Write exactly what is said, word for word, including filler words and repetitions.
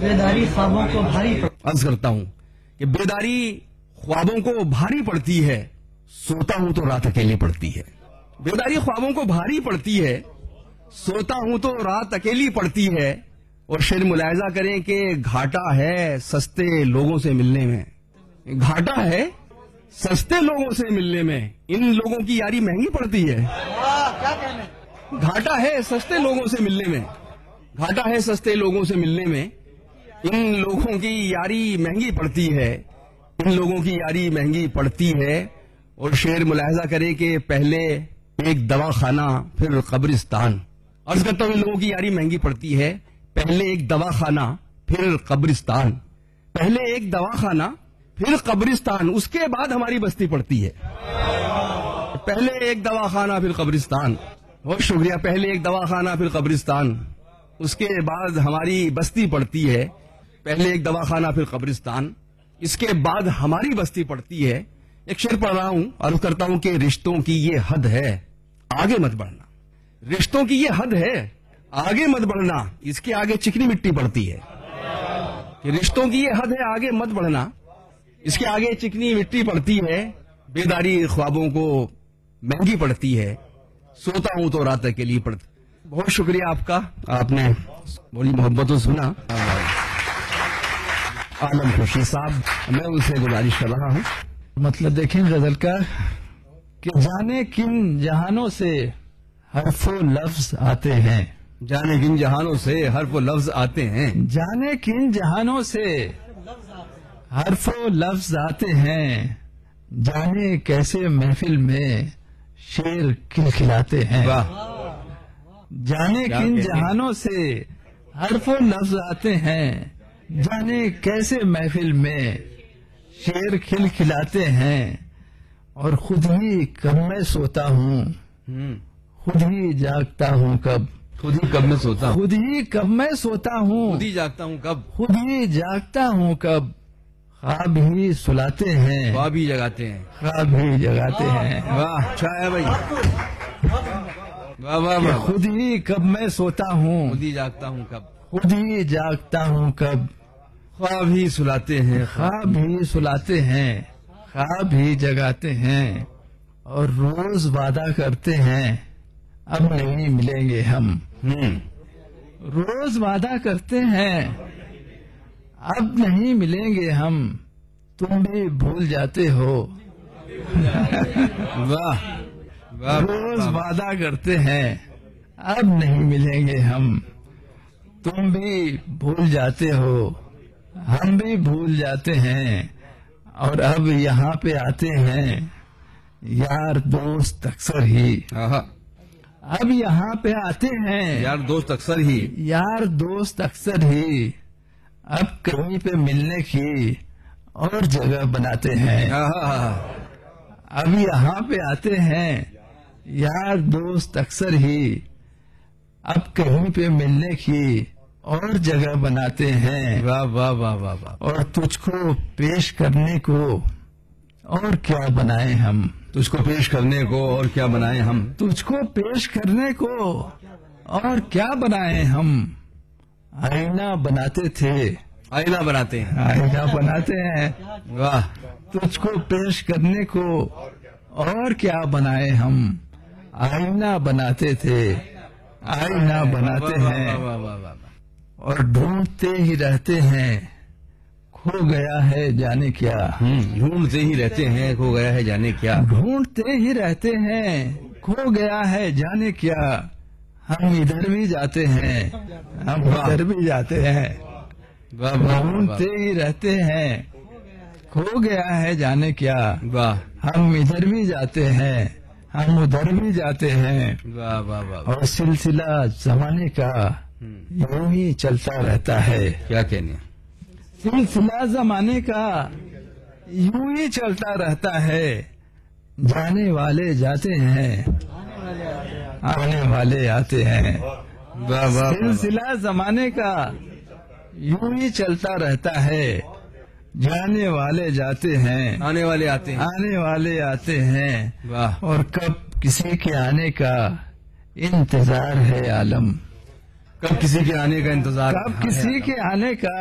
بیداری خوابوں کو بھاری پڑ... عرض کرتا ہوں کہ بیداری خوابوں کو بھاری پڑتی ہے، سوتا ہوں تو رات اکیلی پڑتی ہے. بیداری خوابوں کو بھاری پڑتی ہے، سوتا ہوں تو رات اکیلی پڑتی ہے. اور شعر ملاحظہ کریں کہ گھاٹا ہے سستے لوگوں سے ملنے میں، گھاٹا ہے سستے لوگوں سے ملنے میں، ان لوگوں کی یاری مہنگی پڑتی ہے. گھاٹا ہے سستے لوگوں سے ملنے میں، گھاٹا ہے سستے لوگوں سے ملنے میں، ان لوگوں کی یاری مہنگی پڑتی ہے، ان لوگوں کی یاری مہنگی پڑتی ہے. اور شعر ملاحظہ کرے کہ پہلے ایک دوا خانہ پھر قبرستان. عرض کرتا ہوں ان لوگوں کی یاری مہنگی پڑتی ہے، پہلے ایک دوا خانہ پھر قبرستان، پہلے ایک دوا خانہ پھر قبرستان، اس کے بعد ہماری بستی پڑتی ہے. پہلے ایک دوا خانہ پھر قبرستان. بہت شکریہ. پہلے ایک دوا خانہ پھر قبرستان، اس کے بعد ہماری بستی پڑتی ہے. پہلے ایک دوا خانہ پھر قبرستان، اس کے بعد ہماری بستی پڑتی ہے. ایک شعر پڑھ رہا ہوں، عرض کرتا ہوں کہ رشتوں کی یہ حد ہے آگے مت بڑھنا. رشتوں کی یہ حد ہے آگے مت بڑھنا، اس کے آگے چکنی مٹی پڑتی ہے. کہ رشتوں کی یہ حد ہے آگے مت بڑھنا، اس کے آگے چکنی مٹی پڑتی ہے. بیداری خوابوں کو مہنگی پڑتی ہے، سوتا ہوں تو رات کے لیے پڑتی. بہت شکریہ آپ کا، آپ نے بڑی محبتوں سنا. عالم خوشی صاحب، میں ان سے گزارش کر رہا ہوں. مطلب دیکھیں غزل کا کہ جانے کن جہانوں سے حرف و لفظ آتے ہیں، جانے کن جہانوں سے حرف و لفظ آتے ہیں، جانے کن جہانوں سے حرف و لفظ آتے ہیں، جانے کیسے محفل میں شعر کھلکھلاتے ہیں. واہ، جانے کن جہانوں سے حرف و لفظ آتے ہیں، جانے کیسے محفل میں شعر کھل کھلاتے ہیں. اور خود ہی کب میں سوتا ہوں، خود ہی جاگتا ہوں کب، خود ہی کب میں سوتا ہوں، خود ہی کب میں سوتا ہوں، خود ہی جاگتا ہوں کب، خود ہی جاگتا ہوں کب، خواب ہی سلاتے ہیں، خواب ہی جگاتے ہیں، خواب ہی جگاتے ہیں. واہ، اچھا ہے بھائی، واہ واہ کہ واہ. خود ہی کب میں سوتا ہوں، خود ہی جاگتا ہوں کب، خود ہی جاگتا ہوں کب، خواب ہی سلاتے ہیں، خواب ہی سلاتے ہیں، خواب ہی جگاتے ہیں. اور روز وعدہ کرتے ہیں اب نہیں ملیں گے ہم، ہوں، روز وعدہ کرتے ہیں اب نہیں ملیں گے ہم، تم بھی بھول جاتے ہو. واہ واہ. روز وعدہ کرتے ہیں اب نہیں ملیں گے ہم، تم بھی بھول جاتے ہو، ہم بھی بھول جاتے ہیں. اور اب یہاں پہ آتے ہیں یار دوست اکثر ہی، آہا. اب یہاں پہ آتے ہیں یار دوست اکثر ہی، یار دوست اکثر ہی، اب کہیں پہ ملنے کی اور جگہ بناتے ہیں. آہا. اب یہاں پہ آتے ہیں یار دوست اکثر ہی، اب کہیں پہ ملنے کی اور جگہ بناتے ہیں. واہ واہ واہ واہ واہ. اور تجھ کو پیش کرنے کو اور کیا بنائے ہم، تجھ کو پیش کرنے کو اور کیا بنائے ہم، تجھ کو پیش کرنے کو اور کیا بنائے ہم. آئینہ بناتے تھے، آئینہ بناتے ہیں، آئینہ بناتے ہیں. واہ. تجھ کو پیش کرنے کو اور کیا بنائے ہم، آئینہ بناتے تھے، آئینہ بناتے ہیں. واہ واہ واہ واہ. اور ڈھونڈتے ہی رہتے ہیں کھو گیا ہے جانے کیا، ڈھونڈتے ہی رہتے ہیں کھو گیا ہے جانے کیا، ڈھونڈتے ہی رہتے ہیں کھو گیا ہے جانے کیا. ہم ادھر بھی جاتے ہیں، ہم ادھر بھی جاتے ہیں. ڈھونڈتے ہی رہتے ہیں کھو گیا ہے جانے کیا، واہ. ہم ادھر بھی جاتے ہیں، ہم ادھر بھی جاتے ہیں. واہ واہ واہ. اور سلسلہ زمانے کا یوں ہی چلتا رہتا ہے. کیا کہنے، سلسلہ زمانے کا یوں ہی چلتا رہتا ہے. جانے والے جاتے ہیں، آنے والے آتے ہیں. واہ واہ. سلسلہ زمانے کا یوں ہی چلتا رہتا ہے. جانے والے جاتے ہیں، آنے والے آتے ہیں، آنے والے آتے ہیں. واہ. اور کب کسی کے آنے کا انتظار ہے عالم، کب کسی کے آنے کا انتظار، کب کسی کے آنے کا